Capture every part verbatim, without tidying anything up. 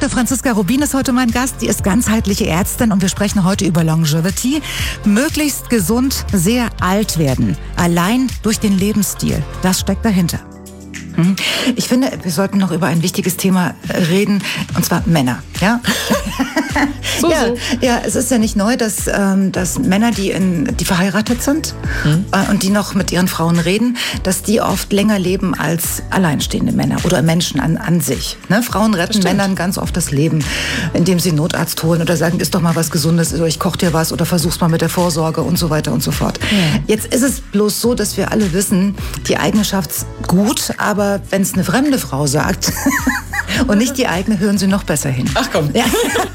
Doktor Franziska Rubin ist heute mein Gast. Sie ist ganzheitliche Ärztin und wir sprechen heute über Longevity. Möglichst gesund, sehr alt werden. Allein durch den Lebensstil. Das steckt dahinter. Ich finde, wir sollten noch über ein wichtiges Thema reden, und zwar Männer. Ja, so, ja, so. ja, es ist ja nicht neu, dass, ähm, dass Männer, die, in, die verheiratet sind hm. äh, und die noch mit ihren Frauen reden, dass die oft länger leben als alleinstehende Männer oder Menschen an, an sich. Ne? Frauen retten Männern ganz oft das Leben, indem sie einen Notarzt holen oder sagen, isst doch mal was Gesundes, oder ich koche dir was oder versuch's mal mit der Vorsorge und so weiter und so fort. Ja. Jetzt ist es bloß so, dass wir alle wissen, die Eigenschaft ist gut, aber wenn es eine fremde Frau sagt und nicht die eigene, hören sie noch besser hin. Ach komm. Ja,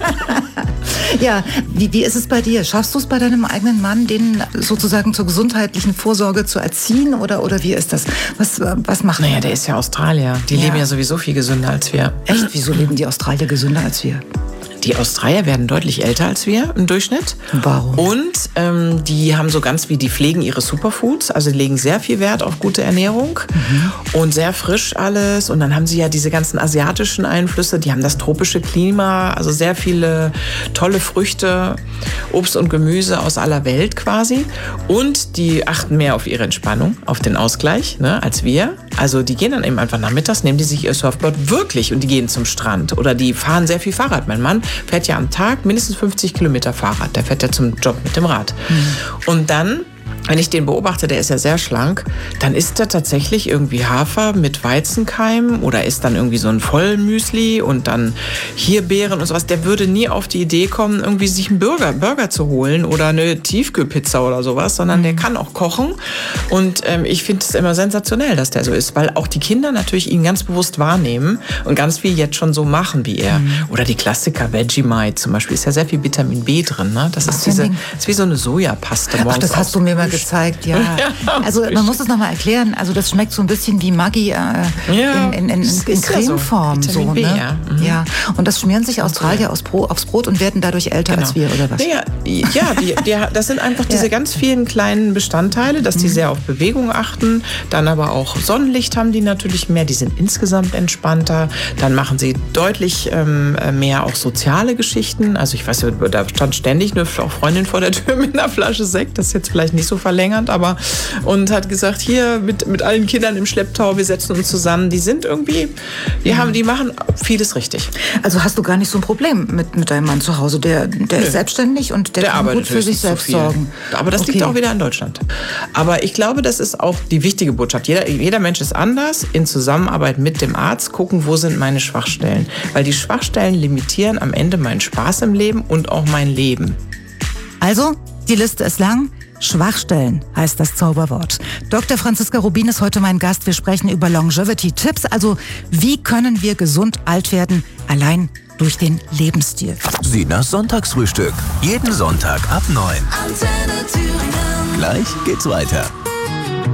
ja. Wie, wie ist es bei dir? Schaffst du es bei deinem eigenen Mann, den sozusagen zur gesundheitlichen Vorsorge zu erziehen? Oder, oder wie ist das? Was, was macht Naja, er? der ist ja Australier. Die Ja. leben ja sowieso viel gesünder als wir. Echt? Wieso leben die Australier gesünder als wir? Die Australier werden deutlich älter als wir im Durchschnitt. Warum? Und ähm, die haben so ganz wie, die pflegen ihre Superfoods, also die legen sehr viel Wert auf gute Ernährung mhm. und sehr frisch alles. Und dann haben sie ja diese ganzen asiatischen Einflüsse, die haben das tropische Klima, also sehr viele tolle Früchte, Obst und Gemüse aus aller Welt quasi. Und die achten mehr auf ihre Entspannung, auf den Ausgleich, ne, als wir. Also die gehen dann eben einfach nachmittags, nehmen die sich ihr Surfboard wirklich und die gehen zum Strand. Oder die fahren sehr viel Fahrrad. Mein Mann fährt ja am Tag mindestens fünfzig Kilometer Fahrrad. Der fährt ja zum Job mit dem Rad. Mhm. Und dann, wenn ich den beobachte, der ist ja sehr schlank, dann isst er tatsächlich irgendwie Hafer mit Weizenkeim oder isst dann irgendwie so ein Vollmüsli und dann hier Beeren und sowas. Der würde nie auf die Idee kommen, irgendwie sich einen Burger, Burger zu holen oder eine Tiefkühlpizza oder sowas, sondern mhm. der kann auch kochen. Und ähm, ich finde es immer sensationell, dass der so ist, weil auch die Kinder natürlich ihn ganz bewusst wahrnehmen und ganz viel jetzt schon so machen wie er. Mhm. Oder die Klassiker, Vegemite zum Beispiel, ist ja sehr viel Vitamin B drin. Ne? Das ist, diese, ist wie so eine Sojapaste morgens. Ach, das hast du mir mal gezeigt, ja. ja. Also man muss es nochmal erklären, also das schmeckt so ein bisschen wie Maggi äh, ja, in, in, in, in Cremeform. Ja, so, so, B, ne? ja. Mhm. ja. Und das schmieren sich Australier aufs Brot, aufs Brot und werden dadurch älter genau. als wir, oder was? Ja, ja die, die, das sind einfach diese ja. ganz vielen kleinen Bestandteile, dass die mhm. sehr auf Bewegung achten, dann aber auch Sonnenlicht haben die natürlich mehr, die sind insgesamt entspannter, dann machen sie deutlich ähm, mehr auch soziale Geschichten, also ich weiß, da stand ständig eine Freundin vor der Tür mit einer Flasche Sekt, das ist jetzt vielleicht nicht so verlängert, aber und hat gesagt, hier mit, mit allen Kindern im Schlepptau, wir setzen uns zusammen, die sind irgendwie, die, haben, die machen vieles richtig. Also hast du gar nicht so ein Problem mit, mit deinem Mann zu Hause, der, der ist selbstständig und der, der kann gut für sich selbst sorgen. Aber das okay. liegt auch wieder in Deutschland. Aber ich glaube, das ist auch die wichtige Botschaft. Jeder, jeder Mensch ist anders, in Zusammenarbeit mit dem Arzt gucken, wo sind meine Schwachstellen. Weil die Schwachstellen limitieren am Ende meinen Spaß im Leben und auch mein Leben. Also, die Liste ist lang. Schwachstellen heißt das Zauberwort. Doktor Franziska Rubin ist heute mein Gast. Wir sprechen über Longevity-Tipps. Also, wie können wir gesund alt werden? Allein durch den Lebensstil. Sinas Sonntagsfrühstück. Jeden Sonntag ab neun. Gleich geht's weiter.